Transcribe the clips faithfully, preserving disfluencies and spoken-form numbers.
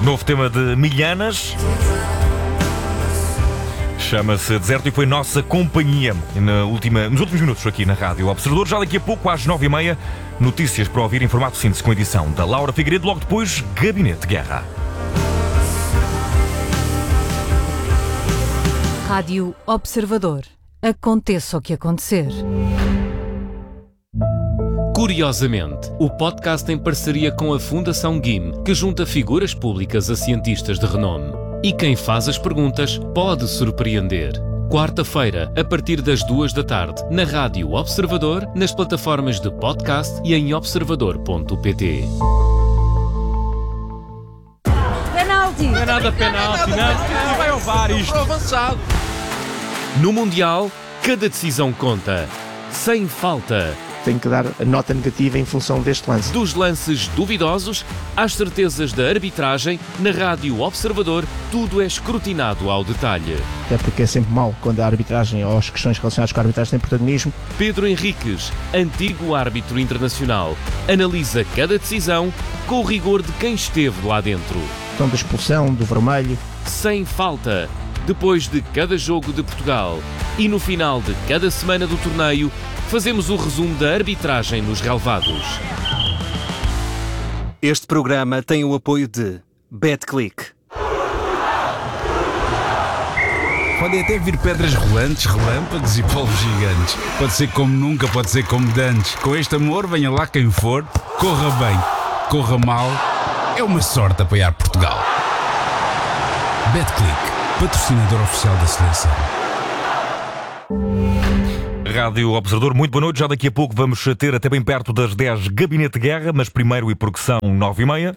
Novo tema de Milhanas. Chama-se Deserto e foi nossa companhia na última, nos últimos minutos aqui na Rádio Observador. Já daqui a pouco, às nove e meia, notícias para ouvir em formato síntese com a edição da Laura Figueiredo. Logo depois, Gabinete de Guerra. Rádio Observador. Aconteça o que acontecer. Curiosamente, o podcast em parceria com a Fundação G I M, que junta figuras públicas a cientistas de renome. E quem faz as perguntas pode surpreender. Quarta-feira, a partir das duas da tarde, na Rádio Observador, nas plataformas de podcast e em observador ponto pt. Penalti! Não é nada penalti, não. Não vai ao V A R isto. Avançado. No Mundial, cada decisão conta. Sem falta. Tem que dar a nota negativa em função deste lance. Dos lances duvidosos às certezas da arbitragem, na Rádio Observador, tudo é escrutinado ao detalhe. Até porque é sempre mau quando a arbitragem ou as questões relacionadas com a arbitragem têm protagonismo. Pedro Henriques, antigo árbitro internacional, analisa cada decisão com o rigor de quem esteve lá dentro. Então, da expulsão, do vermelho. Sem falta. Depois de cada jogo de Portugal e no final de cada semana do torneio, fazemos o resumo da arbitragem nos relevados. Este programa tem o apoio de BetClick. Podem até vir pedras rolantes, relâmpagos e polvos gigantes. Pode ser como nunca, pode ser como dantes. Com este amor, venha lá quem for, corra bem, corra mal. É uma sorte apoiar Portugal. BetClick, patrocinador oficial da seleção. Rádio Observador, muito boa noite. Já daqui a pouco vamos ter até bem perto das dez Gabinete de Guerra, mas primeiro e porque são nove e meia.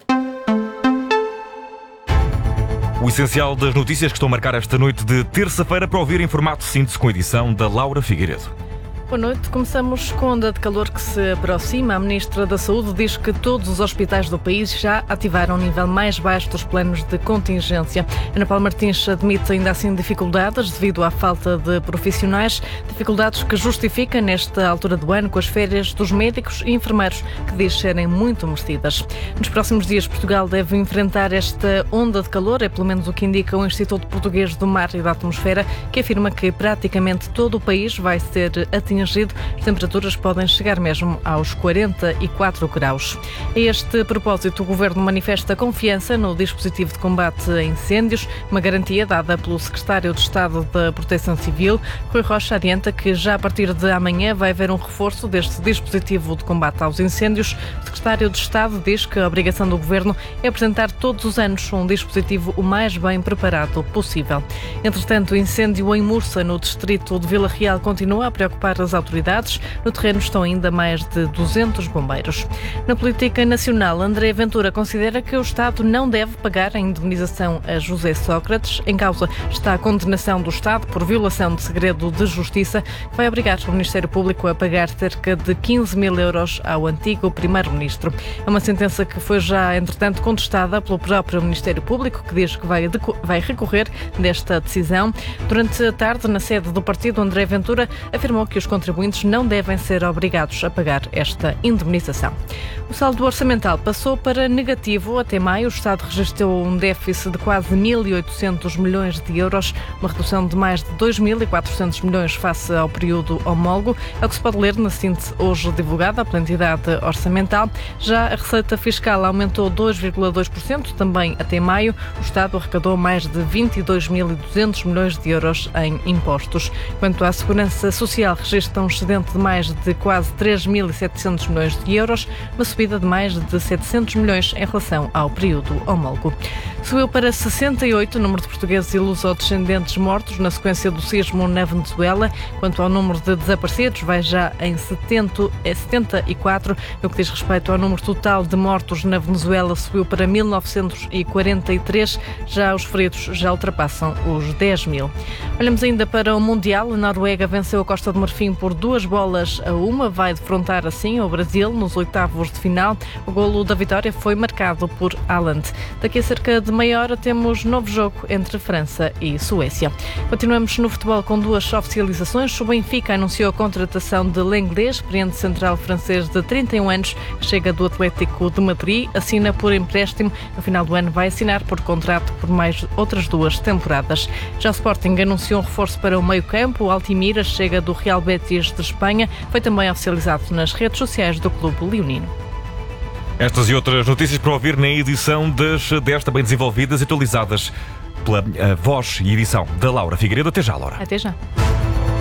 O essencial das notícias que estão a marcar esta noite de terça-feira para ouvir em formato síntese com a edição da Laura Figueiredo. Boa noite. Começamos com a onda de calor que se aproxima. A Ministra da Saúde diz que todos os hospitais do país já ativaram o nível mais baixo dos planos de contingência. Ana Paula Martins admite ainda assim dificuldades devido à falta de profissionais, dificuldades que justifica nesta altura do ano com as férias dos médicos e enfermeiros, que diz serem muito merecidas. Nos próximos dias, Portugal deve enfrentar esta onda de calor, é pelo menos o que indica o Instituto Português do Mar e da Atmosfera, que afirma que praticamente todo o país vai ser atingido. As temperaturas podem chegar mesmo aos quarenta e quatro graus. A este propósito, o Governo manifesta confiança no dispositivo de combate a incêndios, uma garantia dada pelo Secretário de Estado da Proteção Civil. Rui Rocha adianta que já a partir de amanhã vai haver um reforço deste dispositivo de combate aos incêndios. O Secretário de Estado diz que a obrigação do Governo é apresentar todos os anos um dispositivo o mais bem preparado possível. Entretanto, o incêndio em Mursa, no distrito de Vila Real, continua a preocupar as autoridades. No terreno estão ainda mais de duzentos bombeiros. Na política nacional, André Ventura considera que o Estado não deve pagar a indemnização a José Sócrates. Em causa está a condenação do Estado por violação de segredo de justiça, que vai obrigar o Ministério Público a pagar cerca de quinze mil euros ao antigo Primeiro-Ministro. É uma sentença que foi já, entretanto, contestada pelo próprio Ministério Público, que diz que vai, vai recorrer desta decisão. Durante a tarde, na sede do partido, André Ventura afirmou que os contribuintes não devem ser obrigados a pagar esta indemnização. O saldo orçamental passou para negativo. Até maio, o Estado registrou um déficit de quase mil e oitocentos milhões de euros, uma redução de mais de dois mil e quatrocentos milhões face ao período homólogo. É o que se pode ler na síntese hoje divulgada pela entidade orçamental. Já a receita fiscal aumentou dois vírgula dois por cento, também até maio. O Estado arrecadou mais de vinte e dois mil e duzentos milhões de euros em impostos. Quanto à segurança social, registra um excedente de mais de quase três mil e setecentos milhões de euros, uma subida de mais de setecentos milhões em relação ao período homólogo. Subiu para sessenta e oito o número de portugueses e lusodescendentes mortos na sequência do sismo na Venezuela. Quanto ao número de desaparecidos, vai já em setenta e quatro. No que diz respeito ao número total de mortos na Venezuela, subiu para mil novecentos e quarenta e três. Já os feridos já ultrapassam os dez mil. Olhamos ainda para o Mundial. A Noruega venceu a Costa do Marfim por duas bolas a uma. Vai defrontar assim o Brasil nos oitavos de final. O golo da vitória foi marcado por Haaland. Daqui a cerca de meia hora temos novo jogo entre França e Suécia. Continuamos no futebol com duas oficializações. O Benfica anunciou a contratação de Lenglet, experiente central francês de trinta e um anos, que chega do Atlético de Madrid, assina por empréstimo. No final do ano vai assinar por contrato por mais outras duas temporadas. Já o Sporting anunciou um reforço para o meio-campo. O Altimira chega do Real Betis de Espanha. Foi também oficializado nas redes sociais do clube leonino. Estas e outras notícias para ouvir na edição das desta bem desenvolvidas e atualizadas pela uh, voz e edição da Laura Figueiredo. Até já, Laura. Até já.